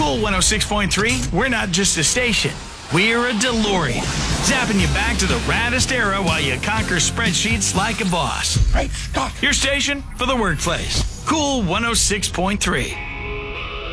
Cool 106.3, we're not just a station. We're a DeLorean. Zapping you back to the raddest era while you conquer spreadsheets like a boss. Great Scott! Your station for the workplace. Cool 106.3.